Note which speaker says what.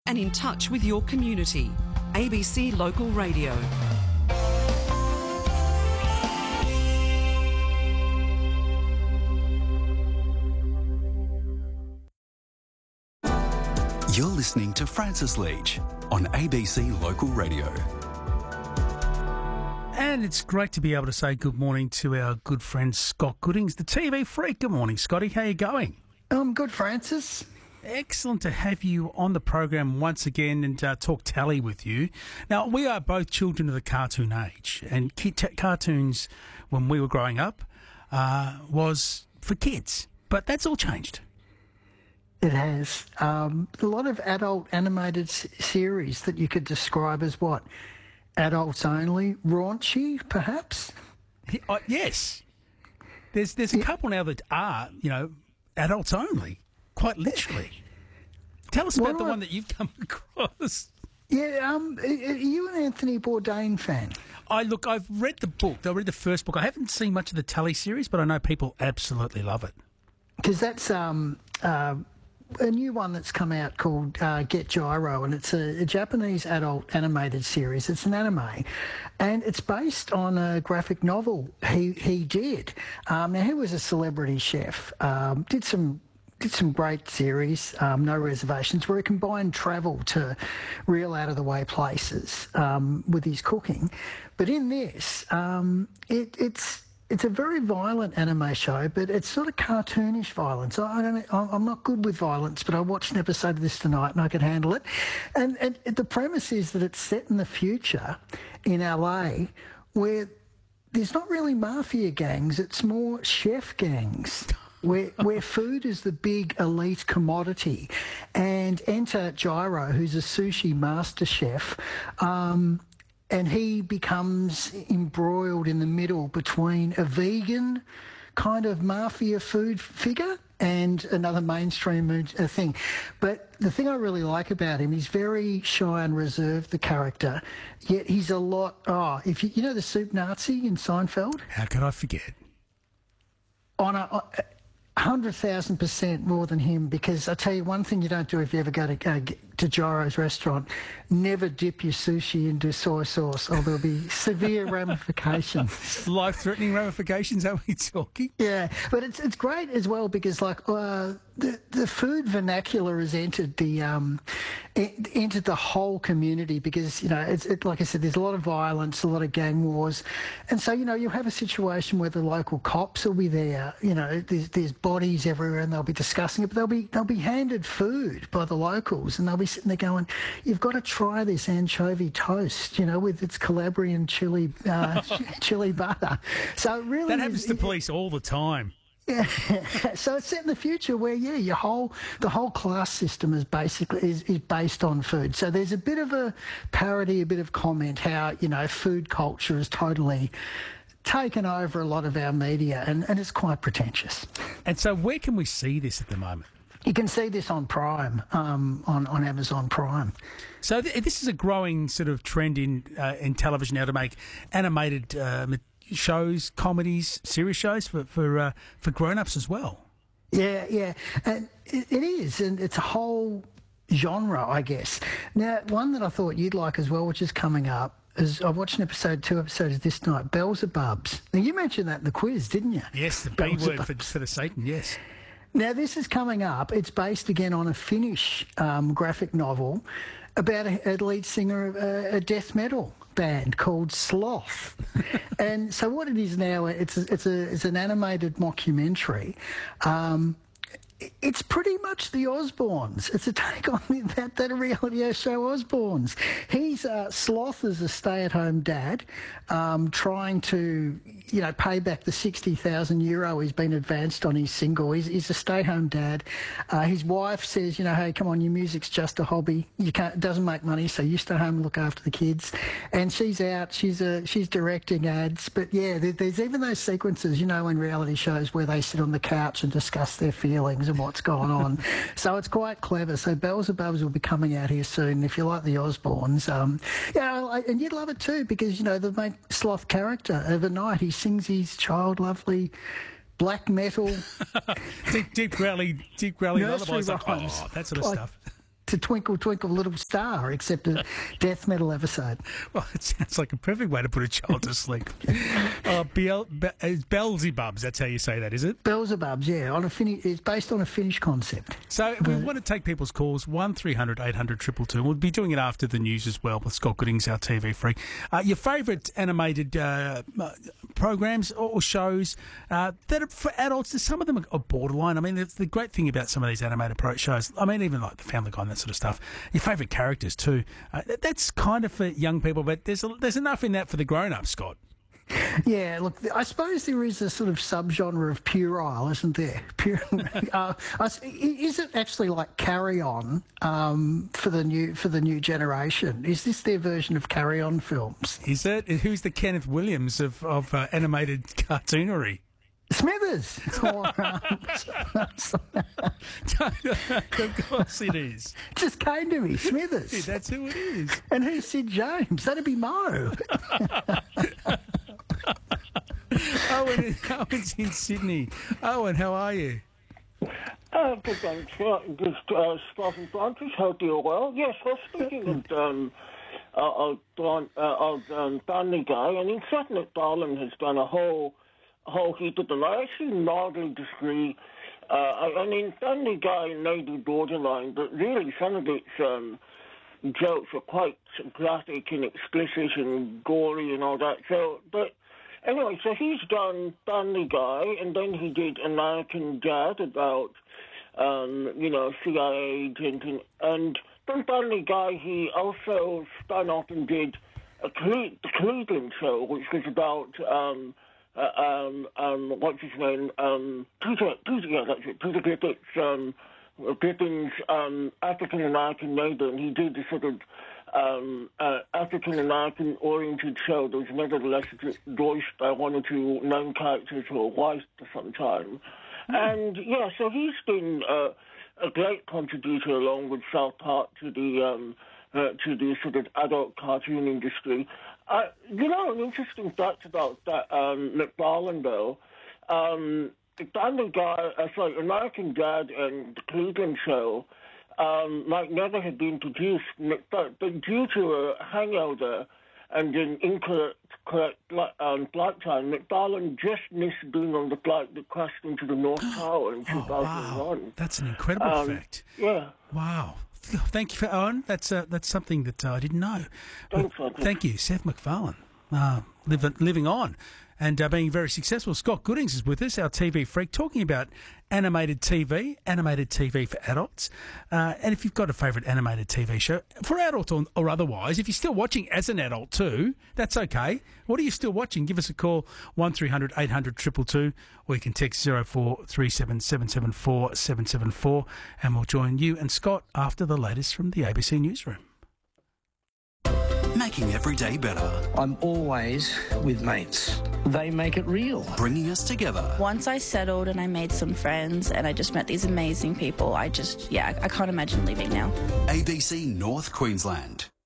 Speaker 1: and in touch with your community. ABC Local Radio.
Speaker 2: You're listening to Francis Leach on ABC Local Radio.
Speaker 3: And it's great to be able to say good morning to our good friend Scott Goodings, the TV freak. Good morning, Scotty. How are you going?
Speaker 4: I'm good, Francis.
Speaker 3: Excellent to have you on the program once again and talk tally with you. Now, we are both children of the cartoon age, and cartoons, when we were growing up, was for kids. But that's all changed.
Speaker 4: It has. A lot of adult animated series that you could describe as what? Adults only? Raunchy, perhaps?
Speaker 3: Yes. There's a couple now that are, adults only, quite literally. Tell us about the one that you've come across.
Speaker 4: Yeah, are you an Anthony Bourdain fan?
Speaker 3: I've read the book. I read the first book. I haven't seen much of the Tully series, but I know people absolutely love it.
Speaker 4: Because that's a new one that's come out called Get Gyro, and it's a Japanese adult animated series. It's an anime, and it's based on a graphic novel he did. Now, he was a celebrity chef, did some great series, No Reservations, where he combined travel to real out-of-the-way places with his cooking. But in this, it's a very violent anime show, but it's sort of cartoonish violence. I'm not good with violence, but I watched an episode of this tonight and I could handle it. And the premise is that it's set in the future in LA, where there's not really mafia gangs, it's more chef gangs. Where food is the big elite commodity. And enter Gyro, who's a sushi master chef, and he becomes embroiled in the middle between a vegan kind of mafia food figure and another mainstream thing. But the thing I really like about him, he's very shy and reserved, the character, yet he's a lot... if you know the soup Nazi in Seinfeld?
Speaker 3: How could I forget?
Speaker 4: 100,000% more than him, because I tell you one thing you don't do if you ever go to Gyro's restaurant: never dip your sushi into soy sauce, or there'll be severe ramifications.
Speaker 3: Life-threatening ramifications, are we talking?
Speaker 4: Yeah, but it's great as well because the food vernacular has entered the whole community, because it's like I said, there's a lot of violence, a lot of gang wars, and so you have a situation where the local cops will be there. There's bodies everywhere, and they'll be discussing it, but they'll be handed food by the locals, and they'll be sitting there going, "You've got to try this anchovy toast, with its Calabrian chili butter." So it really
Speaker 3: that happens to police all the time.
Speaker 4: Yeah, so it's set in the future where the whole class system is based on food. So there's a bit of a parody, a bit of comment how food culture is totally taken over a lot of our media, and it's quite pretentious.
Speaker 3: And so where can we see this at the moment?
Speaker 4: You can see this on Prime, on Amazon Prime.
Speaker 3: So this is a growing sort of trend in television now to make animated shows, comedies, serious shows for grown-ups as well. Yeah,
Speaker 4: and it is, and it's a whole genre, I guess. Now, one that I thought you'd like as well, which is coming up, is I watched two episodes this night, Beelzebubs. Now, you mentioned that in the quiz, didn't you?
Speaker 3: Yes, the B word for Satan, yes.
Speaker 4: Now, this is coming up. It's based again on a Finnish graphic novel about a lead singer of a death metal band called Sloth. And so what it is now, it's an animated mockumentary. It's pretty much the Osbournes. It's a take on that reality show Osbournes. He's Sloth is a stay-at-home dad, trying to pay back the €60,000 he's been advanced on his single. He's a stay-at-home dad. His wife says, hey, come on, your music's just a hobby. It doesn't make money, so you stay home and look after the kids. And she's out. She's directing ads. But yeah, there's even those sequences, in reality shows where they sit on the couch and discuss their feelings and what's going on. So it's quite clever. So Beelzebubs will be coming out here soon. If you like the Osbournes, and you'd love it too, because the main Sloth character overnight, he sings his lovely black metal
Speaker 3: deep growly lullabies,
Speaker 4: rhymes.
Speaker 3: that sort of stuff.
Speaker 4: to Twinkle Twinkle Little Star, except a death metal episode.
Speaker 3: Well, it sounds like a perfect way to put a child to sleep. Beelzebubs, that's how you say that, is it?
Speaker 4: Beelzebubs, yeah. It's based on a Finnish concept.
Speaker 3: So we want to take people's calls, 1300 800 222. We'll be doing it after the news as well with Scott Goodings, our TV freak. Your favourite animated programs or shows that are for adults, some of them are borderline. I mean, the great thing about some of these animated shows, I mean, even like the Family Guy and that sort of stuff, your favourite characters too, that's kind of for young people, but there's enough in that for the grown-ups, Scott.
Speaker 4: Yeah, look, I suppose there is a sort of subgenre of puerile, isn't there? Is it actually like Carry On for the new generation? Is this their version of Carry On films?
Speaker 3: Is it? Who's the Kenneth Williams of animated cartoonery?
Speaker 4: Smithers.
Speaker 3: Of course it is.
Speaker 4: Just came to me, Smithers.
Speaker 3: Yeah, that's who it is.
Speaker 4: And who's Sid James? That'd be Mo.
Speaker 3: Owen's in Sydney. Owen, how are you?
Speaker 5: Good, thanks. Scott and Francis, hope you're well. Yes, well, speaking of Family Guy, I mean, Seth MacFarlane has done a whole heap of them. I actually mildly disagree. I mean, Family Guy may be borderline, but really some of its jokes are quite graphic and explicit and gory and all that. But anyway, so he's done Family Guy, and then he did American Dad about, CIA agent, and from Family Guy he also spun off and did the Cleveland Show, which was about what's his name? Peter Griffin's African American neighbor, and he did the sort of African American oriented show that was nevertheless voiced by one or two known characters who were white for some time. And yeah, so he's been a great contributor along with South Park to the sort of adult cartoon industry. An interesting fact about that MacFarlane, though, Family Guy, American Dad and the Cleveland Show might never have been produced, but due to a hangover and an incorrect flight time, MacFarlane just missed being on the flight that crashed into the North Tower in 2001.
Speaker 3: Wow. That's an incredible fact.
Speaker 5: Yeah.
Speaker 3: Wow. Thank you for Owen. That's something that I didn't know.
Speaker 5: Thanks,
Speaker 3: thank you, Seth MacFarlane, living on and being very successful. Scott Goodings is with us, our TV freak, talking about animated TV for adults. And if you've got a favourite animated TV show, for adults or otherwise, if you're still watching as an adult too, that's okay. What are you still watching? Give us a call, 1300 800 222, or you can text 0437 774 774, and we'll join you and Scott after the latest from the ABC Newsroom.
Speaker 2: Making every day better.
Speaker 6: I'm always with mates. They make it real.
Speaker 2: Bringing us together.
Speaker 7: Once I settled and I made some friends and I just met these amazing people, I can't imagine leaving now.
Speaker 2: ABC North Queensland.